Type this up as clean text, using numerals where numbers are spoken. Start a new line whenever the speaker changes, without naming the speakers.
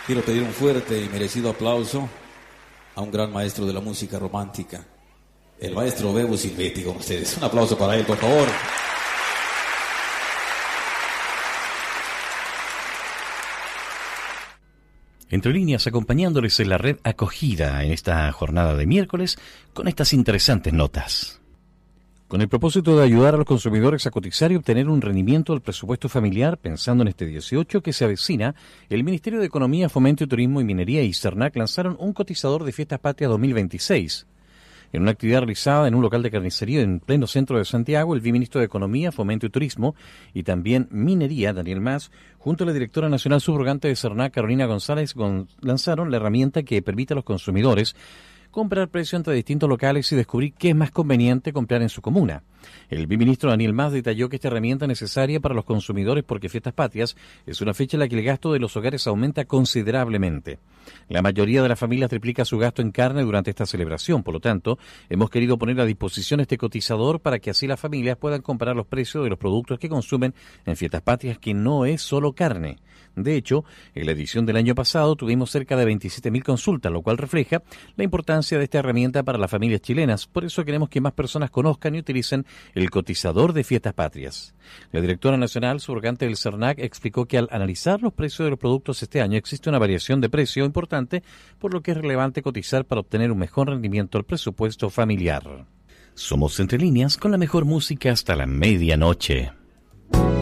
Quiero pedir un fuerte y merecido aplauso a un gran maestro de la música romántica, el maestro Bebo Silvetti, con ustedes. Un aplauso para él, por favor.
Entre líneas, acompañándoles en la red Acogida en esta jornada de miércoles con estas interesantes notas. Con el propósito de ayudar a los consumidores a cotizar y obtener un rendimiento del presupuesto familiar, pensando en este 18 que se avecina, el Ministerio de Economía, Fomento y Turismo y Minería y CERNAC lanzaron un cotizador de Fiestas Patrias 2026. En una actividad realizada en un local de carnicería en pleno centro de Santiago, el viceministro de Economía, Fomento y Turismo y también Minería, Daniel Mas, junto a la directora nacional subrogante de CERNAC, Carolina González, lanzaron la herramienta que permite a los consumidores comprar precio entre distintos locales y descubrir qué es más conveniente comprar en su comuna. El viceministro Daniel Mas detalló que esta herramienta es necesaria para los consumidores porque Fiestas Patrias es una fecha en la que el gasto de los hogares aumenta considerablemente. La mayoría de las familias triplica su gasto en carne durante esta celebración, por lo tanto, hemos querido poner a disposición este cotizador para que así las familias puedan comparar los precios de los productos que consumen en Fiestas Patrias, que no es solo carne. De hecho, en la edición del año pasado tuvimos cerca de 27.000 consultas, lo cual refleja la importancia de esta herramienta para las familias chilenas. Por eso queremos que más personas conozcan y utilicen el cotizador de Fiestas Patrias. La directora nacional subrogante del CERNAC explicó que al analizar los precios de los productos este año existe una variación de precio importante, por lo que es relevante cotizar para obtener un mejor rendimiento del presupuesto familiar. Somos Entre Líneas con la mejor música hasta la medianoche.